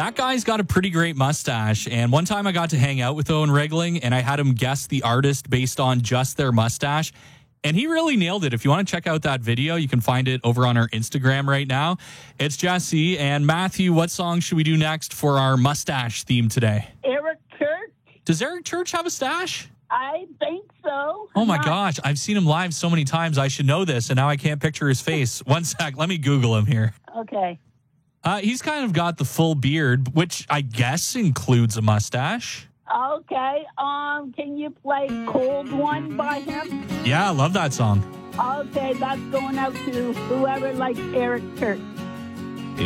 That guy's got a pretty great mustache. And one time I got to hang out with Owen Regling and I had him guess the artist based on just their mustache. And he really nailed it. If you want to check out that video, you can find it over on our Instagram right now. It's Jesse and Matthew. What song should we do next for our mustache theme today? Eric Church. Does Eric Church have a stash? I think so. Oh my gosh. I've seen him live so many times. I should know this. And now I can't picture his face. One sec. Let me Google him here. Okay. He's kind of got the full beard, which I guess includes a mustache. Okay. Can you play Cold One by him? Yeah, I love that song. Okay, that's going out to whoever likes Eric Church.